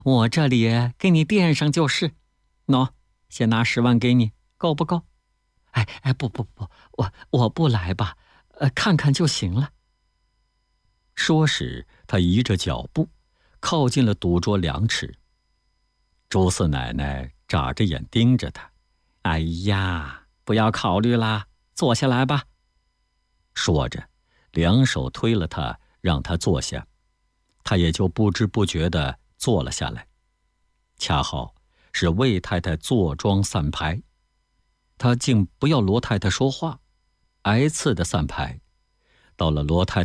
我这里给你垫上就是。喏，先拿10万给你，够不够？不，我不来吧，看看就行了。说时，他移着脚步，靠近了赌桌2尺。周四奶奶眨着眼盯着他，哎呀，不要考虑啦，坐下来吧。说着，2手推了他，让他坐下，他也就不知不觉地坐了下来。恰好是魏太太坐庄散牌，他竟不要罗太太说话，挨次的散牌。到了罗太太